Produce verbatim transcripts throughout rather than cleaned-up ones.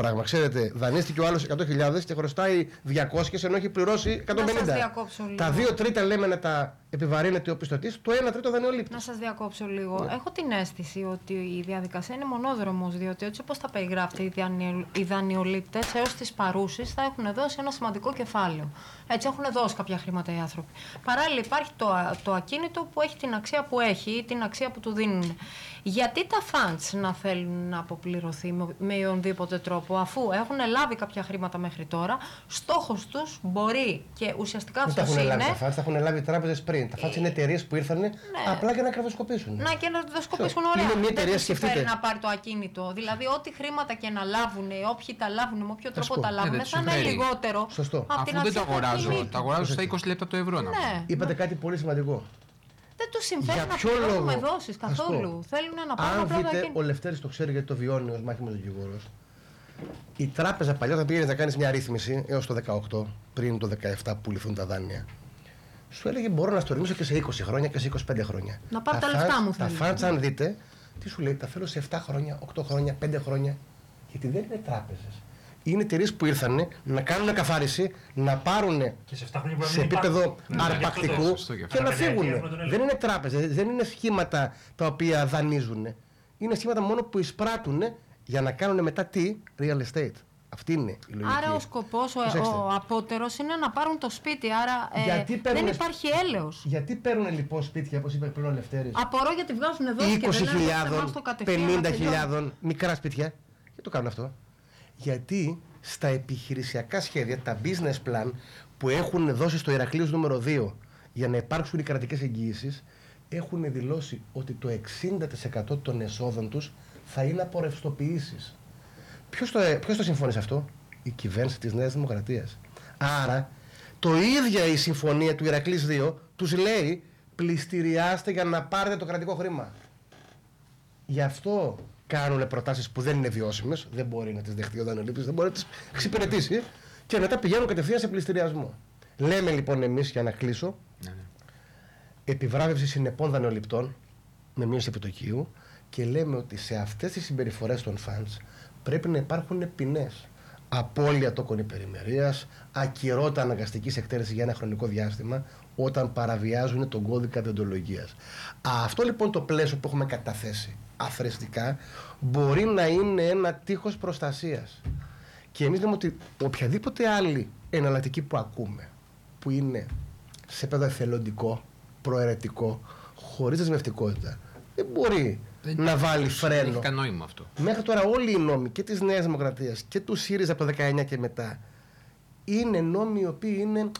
πράγμα. Ξέρετε, δανείστηκε ο άλλος εκατό χιλιάδες και χρωστάει διακόσιες ενώ έχει πληρώσει εκατόν πενήντα. Τα δύο τρίτα λέμε να τα επιβαρύνεται ο πιστωτής, το ένα τρίτο δανειολήπτης. Να σας διακόψω λίγο. Ναι. Έχω την αίσθηση ότι η διαδικασία είναι μονόδρομος, διότι έτσι όπως τα περιγράφετε, οι, δανειο, οι δανειολήπτες έως τις παρούσεις θα έχουν δώσει ένα σημαντικό κεφάλαιο. Έτσι έχουν δώσει κάποια χρήματα οι άνθρωποι. Παράλληλα υπάρχει το, το ακίνητο που έχει την αξία που έχει ή την αξία που του δίνουν. Γιατί τα funds να θέλουν να αποπληρωθεί με, με οποιονδήποτε τρόπο, αφού έχουν λάβει κάποια χρήματα μέχρι τώρα, στόχος τους μπορεί και ουσιαστικά αυτό είναι. Δεν τα έχουν λάβει τα funds, τα έχουν λάβει οι τράπεζες πριν. Τα funds ε, είναι εταιρείες που ήρθαν ναι. απλά για να κερδοσκοπήσουν. Να και να κερδοσκοπήσουν, ωραία. Είναι μια εταιρεία, δεν σκεφτείτε. να πάρει το ακίνητο. Δηλαδή, ό,τι χρήματα και να λάβουν, όποιοι τα λάβουν, με όποιο τρόπο τα λάβουν, ναι, θα είναι λιγότερο. Σωστό. Αφού δεν το αγοράζω, το αγοράζω στα είκοσι λεπτά το ευρώ. Ναι. Είπατε κάτι πολύ σημαντικό. Δεν του συμφέρει να πληρώνουμε δόσεις καθόλου. Θέλουν να πάρουν αν πρώτα. δείτε, ο Λευτέρης το ξέρει γιατί το βιώνει ως μάχημος δικηγόρος. Η τράπεζα παλιά, όταν πήγαινε να κάνει μια ρύθμιση έως το δεκαοκτώ, πριν το δεκαεπτά που λυθούν τα δάνεια, σου έλεγε μπορώ να στο ρυθμίσω και σε είκοσι χρόνια και σε είκοσι πέντε χρόνια. Να πάρω τα, τα λεφτά μου, τα funds, αν δείτε, τι σου λέει, τα θέλω σε επτά χρόνια, οκτώ χρόνια, πέντε χρόνια. Γιατί δεν είναι τράπεζες. Είναι εταιρείες που ήρθαν να κάνουν καθάριση, να πάρουν σε, σε επίπεδο ναι, αρπακτικού και, και, και να φύγουν. Δεν είναι τράπεζες, δεν είναι σχήματα τα οποία δανείζουν. Είναι σχήματα μόνο που εισπράττουν για να κάνουν μετά τι, real estate. Αυτή είναι η λογική. Άρα ο σκοπός, ο, ο απότερος είναι να πάρουν το σπίτι. Άρα ε, παίρνουν, δεν υπάρχει έλεος. Γιατί παίρνουν λοιπόν σπίτια, όπως είπε πριν ο Λευτέρης, απορώ γιατί βγάζουν εδώ είκοσι χιλιάδες, πενήντα χιλιάδες μικρά σπίτια. Γιατί το κάνουν αυτό? Γιατί στα επιχειρησιακά σχέδια, τα business plan που έχουν δώσει στο Ηρακλείος νούμερο δύο για να υπάρξουν οι κρατικές εγγύησεις, έχουν δηλώσει ότι το εξήντα τοις εκατό των εσόδων τους θα είναι από ρευστοποιήσεις. Ποιος το, ποιος το συμφώνησε αυτό? Η κυβέρνηση της Νέας Δημοκρατίας. Άρα, το ίδια η συμφωνία του Ηρακλής δύο τους λέει πληστηριάστε για να πάρετε το κρατικό χρήμα. Γι' αυτό κάνουν προτάσεις που δεν είναι βιώσιμες, δεν μπορεί να τις δεχτεί ο δανειολήπτης, δεν μπορεί να τις εξυπηρετήσει και μετά πηγαίνουν κατευθείαν σε πληστηριασμό. Λέμε λοιπόν εμείς, για να κλείσω, ναι, ναι. επιβράβευση συνεπών δανειοληπτών με μείωση επιτοκίου και λέμε ότι σε αυτές τις συμπεριφορές των funds πρέπει να υπάρχουν ποινές. Απώλεια τόκων υπερημερίας, ακυρότητα αναγκαστικής εκτέλεσης για ένα χρονικό διάστημα όταν παραβιάζουν τον κώδικα δεοντολογίας. Αυτό λοιπόν το πλαίσιο που έχουμε καταθέσει αθρηστικά μπορεί να είναι ένα τείχος προστασίας. Και εμείς λέμε ότι οποιαδήποτε άλλη εναλλακτική που ακούμε, που είναι σε επίπεδο εθελοντικό, προαιρετικό, χωρίς δεσμευτικότητα, δεν μπορεί δεν να βάλει φρένο. Δεν έχει κανένα νόημα αυτό. Μέχρι τώρα όλοι οι νόμοι και της Νέας Δημοκρατίας και του ΣΥΡΙΖΑ από το δεκαεννιά και μετά είναι νόμοι οι οποίοι είναι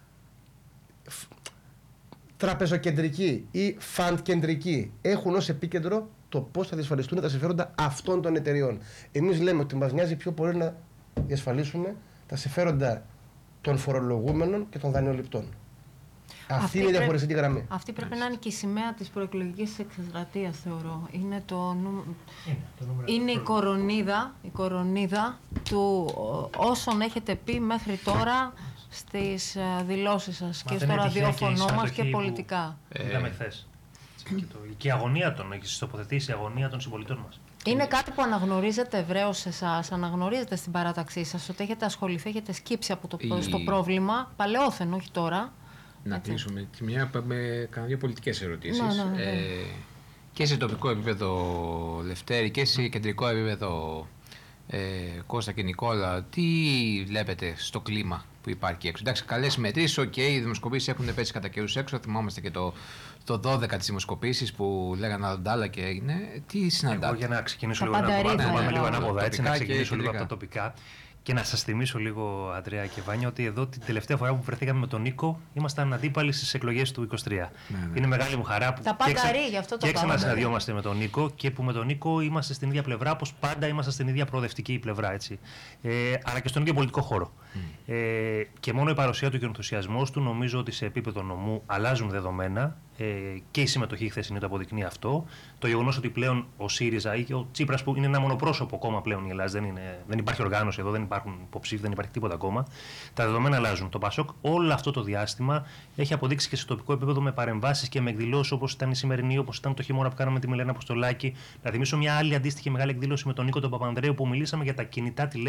τραπεζοκεντρικοί ή φαντ-κεντρικοί. Έχουν ως επίκεντρο το πώς θα διασφαλιστούν τα συμφέροντα αυτών των εταιριών. Εμείς λέμε ότι μας νοιάζει πιο πολύ να διασφαλίσουμε τα συμφέροντα των φορολογούμενων και των δανειοληπτών. Αυτή, αυτή είναι η διαχωριστική γραμμή. Αυτή πρέπει να είναι και η σημαία της προεκλογικής εκστρατείας, θεωρώ. Είναι, το νου... είναι, το είναι η, κορονίδα, η κορονίδα του όσων έχετε πει μέχρι τώρα στις δηλώσεις σας και στο ραδιόφωνο μας και πολιτικά. Ε, Είδαμε χθες. Και, το, και η αγωνία των, έχει τοποθετήσει η αγωνία των συμπολιτών μας. Είναι κάτι που αναγνωρίζετε ευρέως σε εσάς, αναγνωρίζετε στην παράταξή σας, ότι έχετε ασχοληθεί, έχετε σκύψει από το, η... στο πρόβλημα, παλαιόθεν, όχι τώρα. Να έτσι. Κλείσουμε τη μια με κάνα δύο πολιτικές ερωτήσεις. Ναι, ναι, ναι. Ε, και σε τοπικό επίπεδο Λευτέρη και σε κεντρικό επίπεδο ε, Κώστα και Νικόλα, τι βλέπετε στο κλίμα που υπάρχει έξω? Εντάξει, καλές μετρήσεις, οκ, okay, οι δημοσκοπήσεις έχουν πέσει κατά καιρούς έξω. Θυμόμαστε και το, το δώδεκα τις δημοσκοπήσεις που λέγανε αντάλλα και έγινε. Τι συναντάτε? Εγώ για να ξεκινήσω λίγο ανάποδα, έτσι, να ξεκινήσω λίγο από τα τοπικά. Και να σας θυμίσω λίγο, Αντρέα και Βάνια, ότι εδώ την τελευταία φορά που βρεθήκαμε με τον Νίκο ήμασταν αντίπαλοι στις εκλογές του είκοσι τρία. Ναι, ναι. Είναι μεγάλη μου χαρά που τα και, εξα... γι αυτό το και ξανασυναντιόμαστε με τον Νίκο και που με τον Νίκο είμαστε στην ίδια πλευρά, όπως πάντα είμαστε στην ίδια προοδευτική πλευρά. Έτσι. Ε, αλλά και στον ίδιο πολιτικό χώρο. Mm. Ε, και μόνο η παρουσία του και ο ενθουσιασμός του νομίζω ότι σε επίπεδο νομού αλλάζουν δεδομένα. Ε, και η συμμετοχή χθεσινή το αποδεικνύει αυτό. Το γεγονός ότι πλέον ο ΣΥΡΙΖΑ ή και ο Τσίπρας, που είναι ένα μονοπρόσωπο κόμμα πλέον η Ελλάδα, δεν, είναι, δεν υπάρχει οργάνωση εδώ, δεν υπάρχουν υποψήφοι, δεν υπάρχει τίποτα ακόμα. Τα δεδομένα αλλάζουν. Το ΠΑΣΟΚ όλο αυτό το διάστημα έχει αποδείξει και σε τοπικό επίπεδο με παρεμβάσεις και με εκδηλώσεις όπως ήταν η σημερινή, όπως ήταν το χειμώνα που κάναμε τη Μελένα Αποστολάκη. Να θυμίσω μια άλλη αντίστοιχη μεγάλη εκδήλωση με τον Νίκο τον Παπανδρέου που μιλήσαμε για τα κινητά τηλέφωνα.